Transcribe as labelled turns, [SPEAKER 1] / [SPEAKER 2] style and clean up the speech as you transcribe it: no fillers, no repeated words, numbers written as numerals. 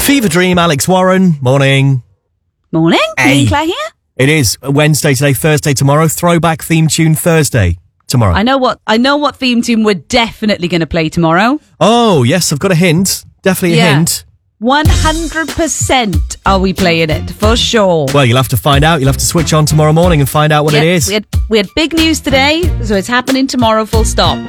[SPEAKER 1] Fever Dream, Alex Warren. Morning.
[SPEAKER 2] Morning.
[SPEAKER 1] Hey.
[SPEAKER 2] Ian Claire here.
[SPEAKER 1] It is Wednesday today, Thursday tomorrow. Throwback theme tune Thursday tomorrow.
[SPEAKER 2] I know what theme tune we're definitely going to play tomorrow.
[SPEAKER 1] Oh, yes, I've got a hint. Definitely a hint.
[SPEAKER 2] 100% are we playing it, for sure.
[SPEAKER 1] Well, you'll have to find out. You'll have to switch on tomorrow morning and find out what it is.
[SPEAKER 2] We had big news today, so it's happening tomorrow, full stop.